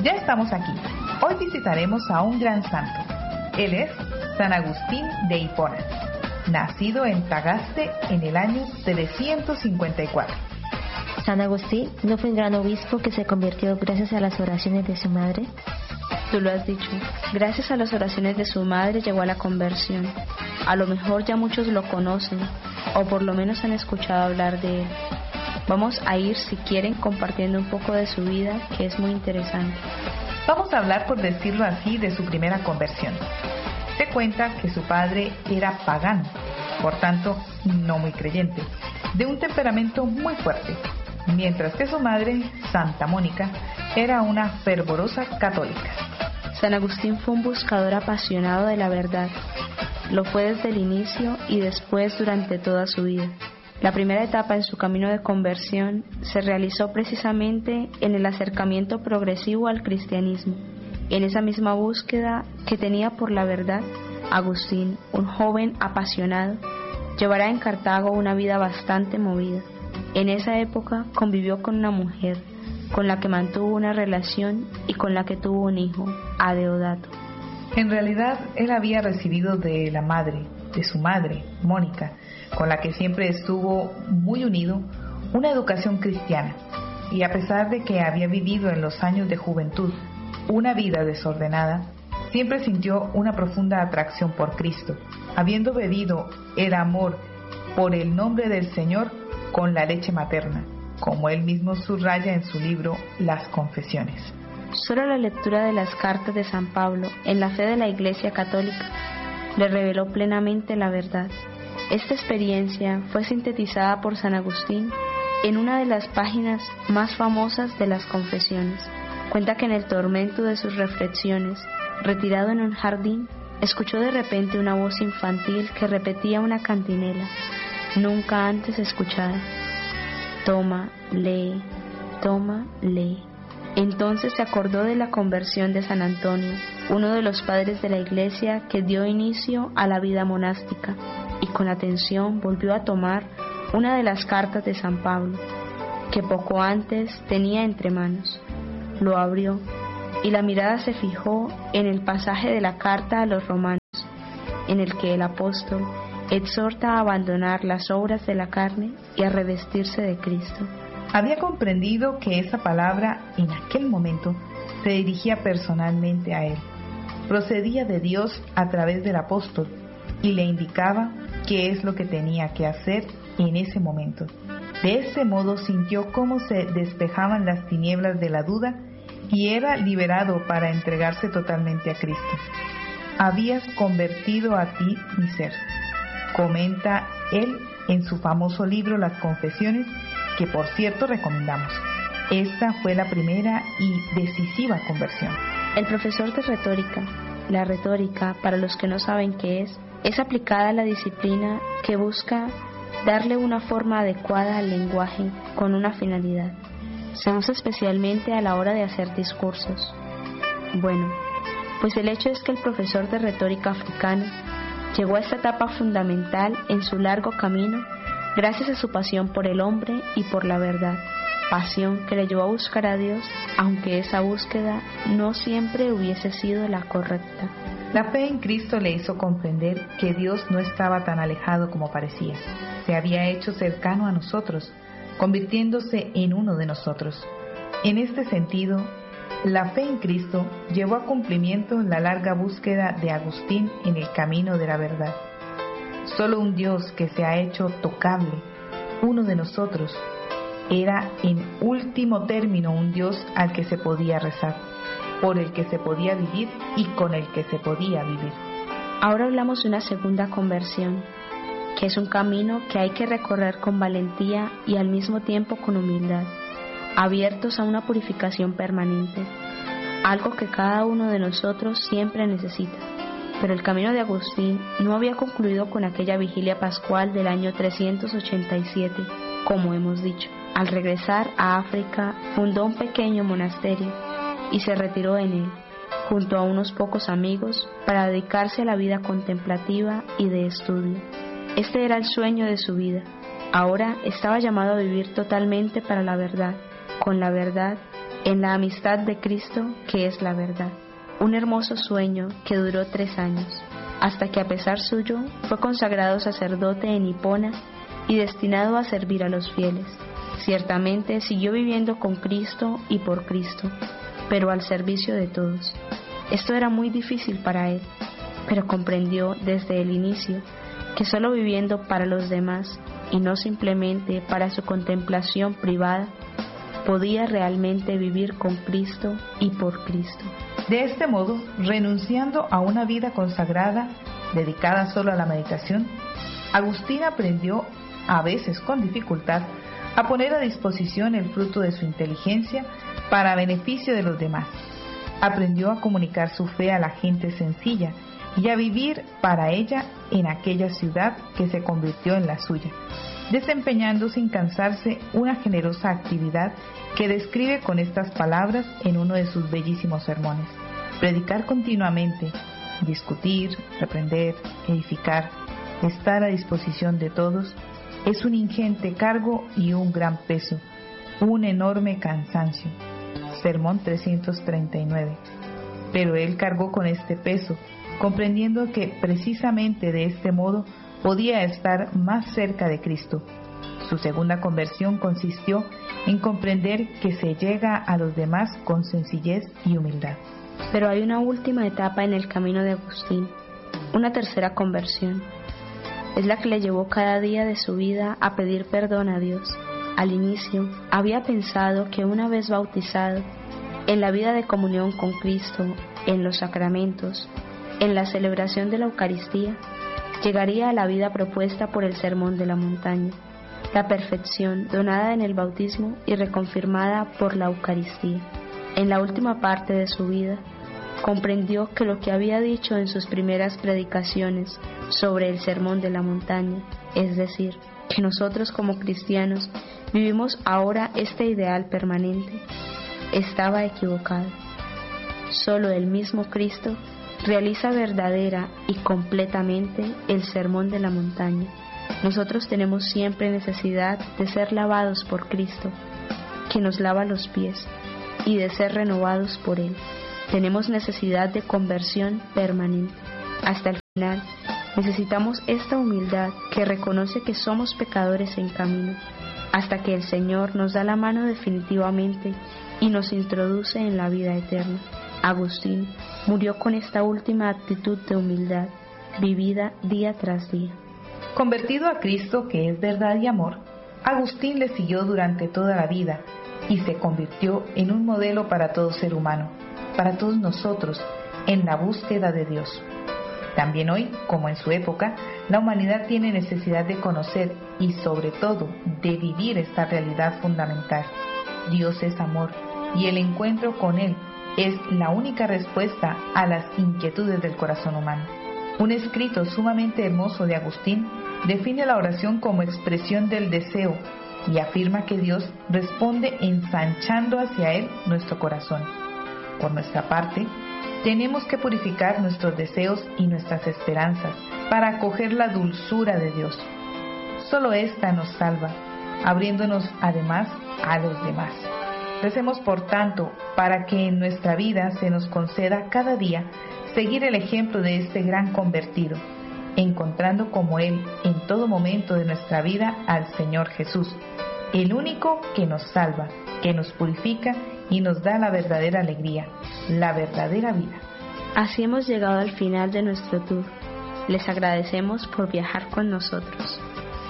Ya estamos aquí. Hoy visitaremos a un gran santo. Él es San Agustín de Hipona, nacido en Tagaste en el año 354. San Agustín no fue un gran obispo que se convirtió gracias a las oraciones de su madre. Tú lo has dicho, gracias a las oraciones de su madre llegó a la conversión. A lo mejor ya muchos lo conocen, o por lo menos han escuchado hablar de él. Vamos a ir, si quieren, compartiendo un poco de su vida, que es muy interesante. Vamos a hablar, por decirlo así, de su primera conversión. Se cuenta que su padre era pagano, por tanto, no muy creyente, de un temperamento muy fuerte, mientras que su madre, Santa Mónica, era una fervorosa católica. San Agustín fue un buscador apasionado de la verdad. Lo fue desde el inicio y después durante toda su vida. La primera etapa en su camino de conversión se realizó precisamente en el acercamiento progresivo al cristianismo. En esa misma búsqueda que tenía por la verdad, Agustín, un joven apasionado, llevará en Cartago una vida bastante movida. En esa época convivió con una mujer, con la que mantuvo una relación y con la que tuvo un hijo, a Deodato. En realidad, él había recibido de su madre, Mónica, con la que siempre estuvo muy unido, una educación cristiana, y a pesar de que había vivido en los años de juventud una vida desordenada, siempre sintió una profunda atracción por Cristo, habiendo bebido el amor por el nombre del Señor con la leche materna, como él mismo subraya en su libro Las Confesiones. Solo la lectura de las cartas de San Pablo en la fe de la Iglesia Católica le reveló plenamente la verdad. Esta experiencia fue sintetizada por San Agustín en una de las páginas más famosas de las Confesiones. Cuenta que en el tormento de sus reflexiones, retirado en un jardín, escuchó de repente una voz infantil que repetía una cantinela nunca antes escuchada: toma, lee, toma, lee. Entonces se acordó de la conversión de San Antonio, uno de los padres de la Iglesia que dio inicio a la vida monástica, y con atención volvió a tomar una de las cartas de San Pablo, que poco antes tenía entre manos. Lo abrió, y la mirada se fijó en el pasaje de la carta a los romanos, en el que el apóstol exhorta a abandonar las obras de la carne y a revestirse de Cristo. Había comprendido que esa palabra, en aquel momento, se dirigía personalmente a él. Procedía de Dios a través del apóstol y le indicaba qué es lo que tenía que hacer en ese momento. De ese modo sintió cómo se despejaban las tinieblas de la duda y era liberado para entregarse totalmente a Cristo. Habías convertido a ti mi ser, comenta él en su famoso libro Las Confesiones, que por cierto recomendamos. Esta fue la primera y decisiva conversión. El profesor de retórica. La retórica, para los que no saben qué es aplicada a la disciplina que busca darle una forma adecuada al lenguaje con una finalidad. Se usa especialmente a la hora de hacer discursos. Bueno, pues el hecho es que el profesor de retórica africano llegó a esta etapa fundamental en su largo camino gracias a su pasión por el hombre y por la verdad, pasión que le llevó a buscar a Dios, aunque esa búsqueda no siempre hubiese sido la correcta. La fe en Cristo le hizo comprender que Dios no estaba tan alejado como parecía. Se había hecho cercano a nosotros, convirtiéndose en uno de nosotros. En este sentido, la fe en Cristo llevó a cumplimiento la larga búsqueda de Agustín en el camino de la verdad. Solo un Dios que se ha hecho tocable, uno de nosotros, era en último término un Dios al que se podía rezar, por el que se podía vivir y con el que se podía vivir. Ahora hablamos de una segunda conversión, que es un camino que hay que recorrer con valentía y al mismo tiempo con humildad, abiertos a una purificación permanente, algo que cada uno de nosotros siempre necesita. Pero el camino de Agustín no había concluido con aquella vigilia pascual del año 387, como hemos dicho. Al regresar a África, fundó un pequeño monasterio y se retiró en él, junto a unos pocos amigos, para dedicarse a la vida contemplativa y de estudio. Este era el sueño de su vida. Ahora estaba llamado a vivir totalmente para la verdad, con la verdad en la amistad de Cristo, que es la verdad. Un hermoso sueño que duró 3 años, hasta que a pesar suyo fue consagrado sacerdote en Hipona y destinado a servir a los fieles. Ciertamente siguió viviendo con Cristo y por Cristo, pero al servicio de todos. Esto era muy difícil para él, pero comprendió desde el inicio que solo viviendo para los demás y no simplemente para su contemplación privada, podía realmente vivir con Cristo y por Cristo. De este modo, renunciando a una vida consagrada, dedicada solo a la meditación, Agustín aprendió, a veces con dificultad, a poner a disposición el fruto de su inteligencia para beneficio de los demás. Aprendió a comunicar su fe a la gente sencilla y a vivir para ella en aquella ciudad que se convirtió en la suya, desempeñando sin cansarse una generosa actividad que describe con estas palabras en uno de sus bellísimos sermones: predicar continuamente, discutir, reprender, edificar, estar a disposición de todos, es un ingente cargo y un gran peso, un enorme cansancio. Sermón 339. Pero él cargó con este peso, comprendiendo que precisamente de este modo podía estar más cerca de Cristo. Su segunda conversión consistió en comprender que se llega a los demás con sencillez y humildad. Pero hay una última etapa en el camino de Agustín, una tercera conversión. Es la que le llevó cada día de su vida a pedir perdón a Dios. Al inicio, había pensado que una vez bautizado, en la vida de comunión con Cristo, en los sacramentos, en la celebración de la Eucaristía, llegaría a la vida propuesta por el Sermón de la Montaña, la perfección donada en el bautismo y reconfirmada por la Eucaristía. En la última parte de su vida, comprendió que lo que había dicho en sus primeras predicaciones sobre el Sermón de la Montaña, es decir, que nosotros como cristianos vivimos ahora este ideal permanente, estaba equivocado. Solo el mismo Cristo realiza verdadera y completamente el Sermón de la Montaña. Nosotros tenemos siempre necesidad de ser lavados por Cristo, que nos lava los pies, y de ser renovados por Él. Tenemos necesidad de conversión permanente. Hasta el final, necesitamos esta humildad que reconoce que somos pecadores en camino, hasta que el Señor nos da la mano definitivamente y nos introduce en la vida eterna. Agustín murió con esta última actitud de humildad, vivida día tras día. Convertido a Cristo, que es verdad y amor, Agustín le siguió durante toda la vida y se convirtió en un modelo para todo ser humano, para todos nosotros, en la búsqueda de Dios. También hoy, como en su época, la humanidad tiene necesidad de conocer y sobre todo de vivir esta realidad fundamental. Dios es amor y el encuentro con Él es la única respuesta a las inquietudes del corazón humano. Un escrito sumamente hermoso de Agustín define la oración como expresión del deseo y afirma que Dios responde ensanchando hacia Él nuestro corazón. Por nuestra parte, tenemos que purificar nuestros deseos y nuestras esperanzas para acoger la dulzura de Dios. Solo ésta nos salva, abriéndonos además a los demás. Recemos por tanto para que en nuestra vida se nos conceda cada día seguir el ejemplo de este gran convertido, encontrando como Él en todo momento de nuestra vida al Señor Jesús, el único que nos salva, que nos purifica y nos da la verdadera alegría, la verdadera vida. Así hemos llegado al final de nuestro tour. Les agradecemos por viajar con nosotros.